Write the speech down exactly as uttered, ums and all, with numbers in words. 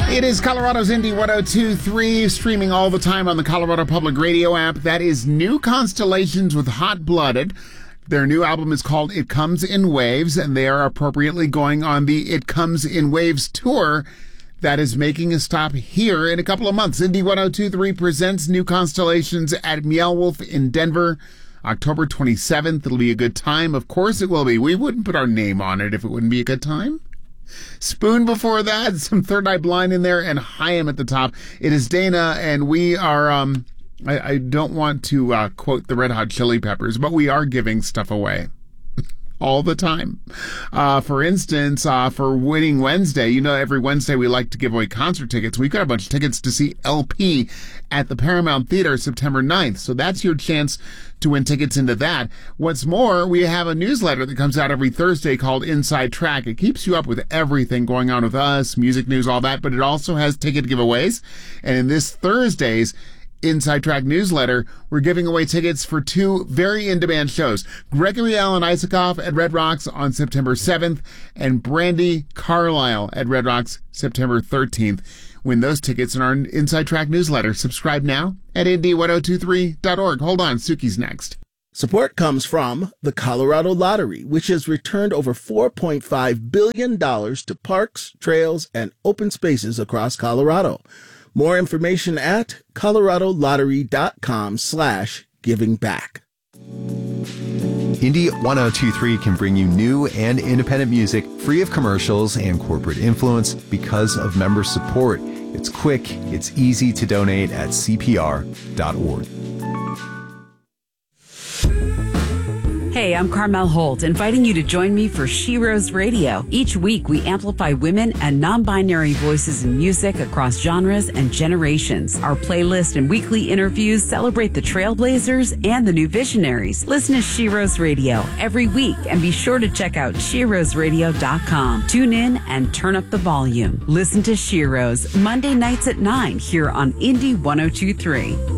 It is Colorado's Indie one oh two point three, streaming all the time on the Colorado Public Radio app. That is New Constellations with Hot Blooded. Their new album is called It Comes in Waves, and they are appropriately going on the It Comes in Waves tour that is making a stop here in a couple of months. Indie one oh two point three presents New Constellations at Meow Wolf in Denver, October twenty-seventh. It'll be a good time. Of course it will be. We wouldn't put our name on it if it wouldn't be a good time. Spoon before that, some Third Eye Blind in there, and Haim at the top. It is Dana, and we are, um, I, I don't want to uh, quote the Red Hot Chili Peppers, but we are giving stuff away. All the time. Uh, for instance, uh, for Winning Wednesday, you know, every Wednesday we like to give away concert tickets. We've got a bunch of tickets to see L P at the Paramount Theater September ninth. So that's your chance to win tickets into that. What's more, we have a newsletter that comes out every Thursday called Inside Track. It keeps you up with everything going on with us, music news, all that, but it also has ticket giveaways. And in this Thursday's Inside Track newsletter, we're giving away tickets for two very in-demand shows. Gregory Alan Isakov at Red Rocks on September seventh and Brandy Carlisle at Red Rocks September thirteenth. Win those tickets in our Inside Track newsletter. Subscribe now at indie ten twenty-three dot org. Hold on, Suki's next. Support comes from the Colorado Lottery, which has returned over four point five billion dollars to parks, trails, and open spaces across Colorado. More information at coloradolottery.com slash giving back. Indie ten twenty-three can bring you new and independent music free of commercials and corporate influence because of member support. It's quick, it's easy to donate at c p r dot org. Hey, I'm Carmel Holt, inviting you to join me for She Rose Radio. Each week, we amplify women and non-binary voices in music across genres and generations. Our playlist and weekly interviews celebrate the trailblazers and the new visionaries. Listen to She Rose Radio every week, and be sure to check out she rose radio dot com. Tune in and turn up the volume. Listen to She Rose Monday nights at nine here on Indie ten twenty-three.